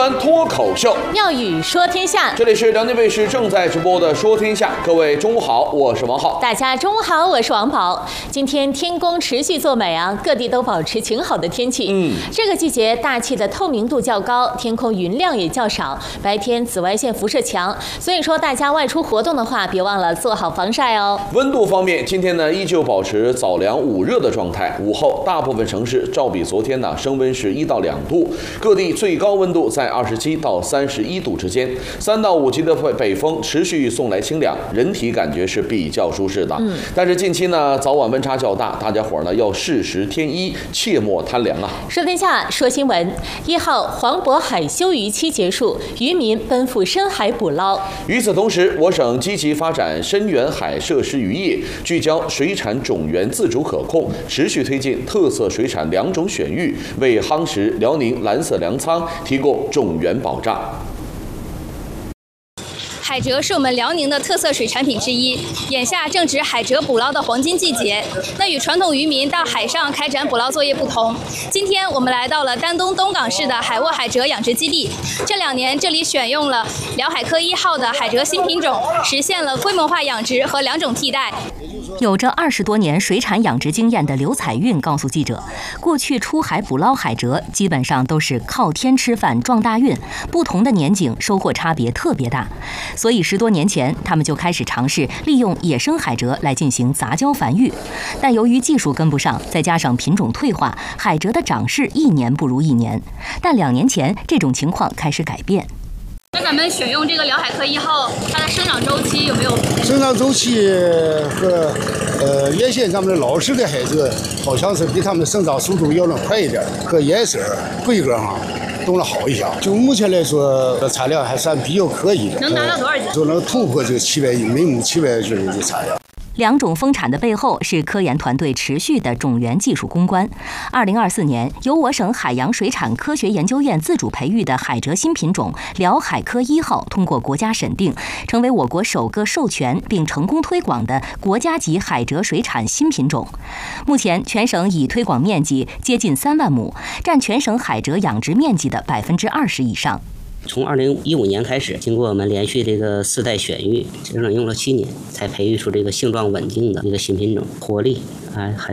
脱口秀， 妙语说天下。 这里是辽宁卫视正在直播的《说天下》，各位中午好，我是王浩。 大家中午好，我是王宝。今天天公持续作美啊，各地都保持晴好的天气。这个季节大气的透明度较高，天空云量也较少，白天紫外线辐射强，所以说大家外出活动的话，别忘了做好防晒哦。 温度方面，今天呢依旧保持早凉午热的状态，午后大部分城市照比昨天呢升温是1到2度，各地最高温度在27到31度之间，3到5级的北风持续送来清凉，人体感觉是比较舒适的。但是近期呢早晚温差较大，大家伙呢要适时添衣，切莫贪凉啊。 说天下，说新闻。1号，黄渤海休渔期结束，渔民奔赴深海捕捞。 与此同时，我省积极发展深远海设施渔业，聚焦水产种源自主可控，持续推进特色水产2种选育，为夯实辽宁蓝色粮仓提供种源保障。 海蜇是我们辽宁的特色水产品之一，眼下正值海蜇捕捞的黄金季节。那与传统渔民到海上开展捕捞作业不同，今天我们来到了丹东东港市的海沃海蜇养殖基地。这2年，这里选用了辽海科1号的海蜇新品种，实现了规模化养殖和2种替代。 有着20多年水产养殖经验的刘彩运告诉记者，过去出海捕捞海蜇基本上都是靠天吃饭撞大运，不同的年景收获差别特别大。所以10多年前，他们就开始尝试利用野生海蜇来进行杂交繁育。但由于技术跟不上，再加上品种退化，海蜇的长势1年不如1年。但2年前，这种情况开始改变。 那咱们选用这个辽海科1号，它的生长周期有没有？ 生长周期和原先咱们的老式的海蜇，好像是比它们的生长速度要能快一点，和颜色、规格上都能好一些。就目前来说，产量还算比较可以的， 能达到多少斤？ 就能突破这个700亿，每亩700斤的产量。 2种丰产的背后是科研团队持续的种源技术攻关。2024年，由我省海洋水产科学研究院自主培育的海蜇新品种辽海科1号通过国家审定，成为我国首个授权并成功推广的国家级海蜇水产新品种。目前，全省已推广面积接近3万亩，占全省海蜇养殖面积的20%以上。 从2015年开始，经过我们连续这个4代选育，整整用了7年，才培育出这个性状稳定的一个新品种，活力还